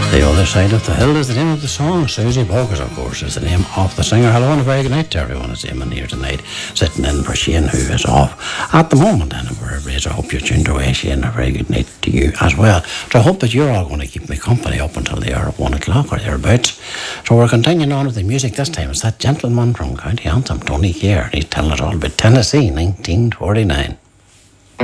The Other Side of the Hill is the name of the song. Susie Boggers, of course, is the name of the singer. Hello and a very good night to everyone that's in here tonight, sitting in for Shane, who is off at the moment. And wherever it is, I hope you're tuned away, Shane. A very good night to you as well. So I hope that you're all going to keep me company up until the hour of 1 o'clock or thereabouts. So we're continuing on with the music. This time it's that gentleman from County Antrim, Tony Kerr. He's telling us all about Tennessee, 1949.